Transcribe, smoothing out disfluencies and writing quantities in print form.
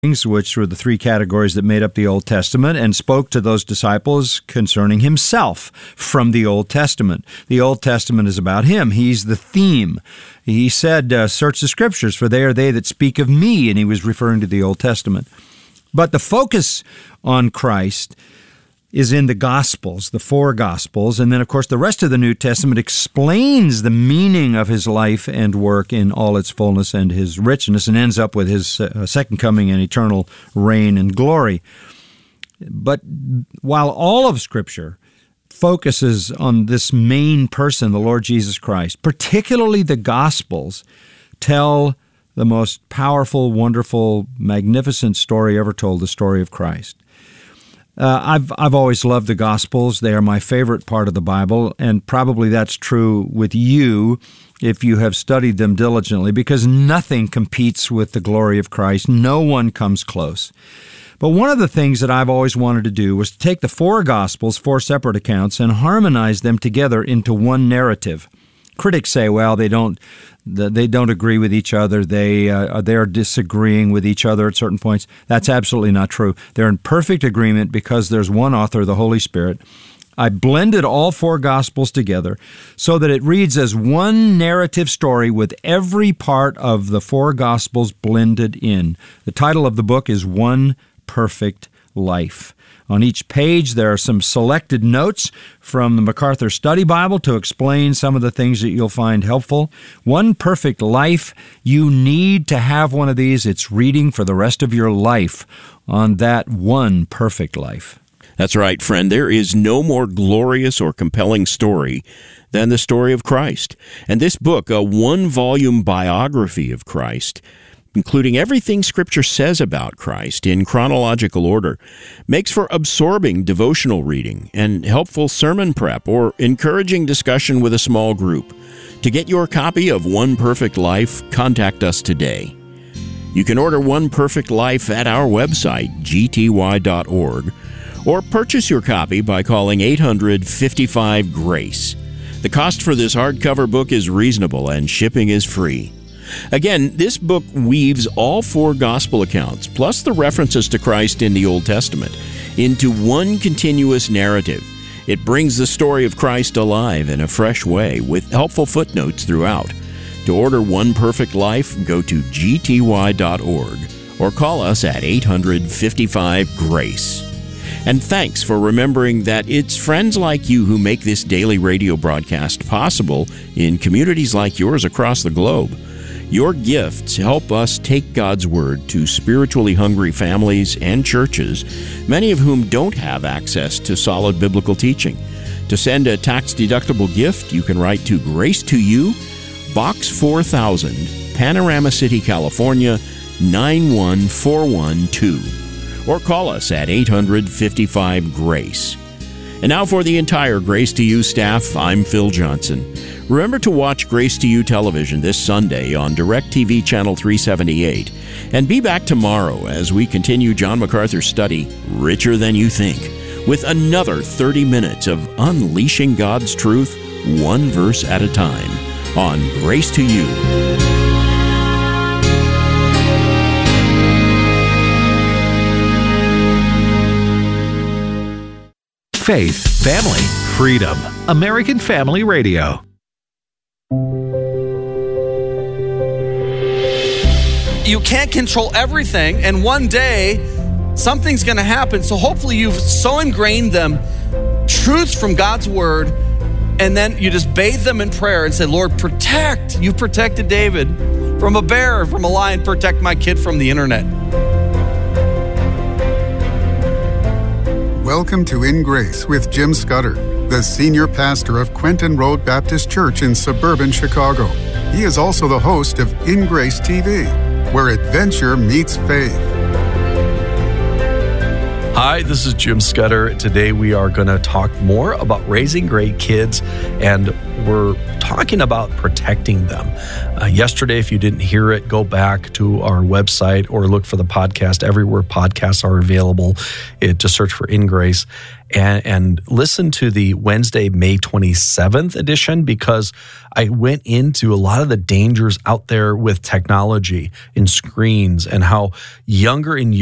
which were the three categories that made up the Old Testament, and spoke to those disciples concerning himself from the Old Testament. The Old Testament is about him. He's the theme. He said, search the Scriptures, for they are they that speak of me, and he was referring to the Old Testament. But the focus on Christ is in the Gospels, the four Gospels, and then, of course, the rest of the New Testament explains the meaning of his life and work in all its fullness and his richness, and ends up with his second coming and eternal reign and glory. But while all of Scripture focuses on this main person, the Lord Jesus Christ, particularly the Gospels tell the most powerful, wonderful, magnificent story ever told, the story of Christ. I've always loved the Gospels. They are my favorite part of the Bible, and probably that's true with you if you have studied them diligently, because nothing competes with the glory of Christ. No one comes close. But one of the things that I've always wanted to do was to take the four Gospels, four separate accounts, and harmonize them together into one narrative. Critics say, well, they don't agree with each other. They are disagreeing with each other at certain points. That's absolutely not true. They're in perfect agreement because there's one author, the Holy Spirit. I blended all four Gospels together so that it reads as one narrative story with every part of the four Gospels blended in. The title of the book is One Perfect Life. On each page, there are some selected notes from the MacArthur Study Bible to explain some of the things that you'll find helpful. One Perfect Life, you need to have one of these. It's reading for the rest of your life on that one perfect life. That's right, friend. There is no more glorious or compelling story than the story of Christ. And this book, a one-volume biography of Christ, including everything Scripture says about Christ in chronological order, makes for absorbing devotional reading and helpful sermon prep or encouraging discussion with a small group. To get your copy of One Perfect Life, contact us today. You can order One Perfect Life at our website, gty.org, or purchase your copy by calling 800-55-GRACE. The cost for this hardcover book is reasonable and shipping is free. Again, this book weaves all four gospel accounts, plus the references to Christ in the Old Testament, into one continuous narrative. It brings the story of Christ alive in a fresh way, with helpful footnotes throughout. To order One Perfect Life, go to gty.org or call us at 800-55-GRACE. And thanks for remembering that it's friends like you who make this daily radio broadcast possible in communities like yours across the globe. Your gifts help us take God's Word to spiritually hungry families and churches, many of whom don't have access to solid biblical teaching. To send a tax-deductible gift, you can write to Grace to You, Box 4000, Panorama City, California, 91412. Or call us at 800-55-GRACE. And now for the entire Grace to You staff, I'm Phil Johnson. Remember to watch Grace to You television this Sunday on DirecTV Channel 378. And be back tomorrow as we continue John MacArthur's study, Richer Than You Think, with another 30 minutes of unleashing God's truth, one verse at a time, on Grace to You. Faith, family, freedom. American Family Radio. You can't control everything, and one day something's going to happen. So hopefully you've so ingrained them truths from God's Word, and then you just bathe them in prayer and say, Lord, protect. You protected David from a bear, from a lion. Protect my kid from the internet. Welcome to In Grace with Jim Scudder, the senior pastor of Quentin Road Baptist Church in suburban Chicago. He is also the host of In Grace TV, where adventure meets faith. Hi, this is Jim Scudder. Today we are going to talk more about raising great kids, and we're talking about protecting them. Yesterday, if you didn't hear it, go back to our website or look for the podcast everywhere podcasts are available. Just search for In Grace and listen to the Wednesday, May 27th edition, because I went into a lot of the dangers out there with technology and screens and how younger and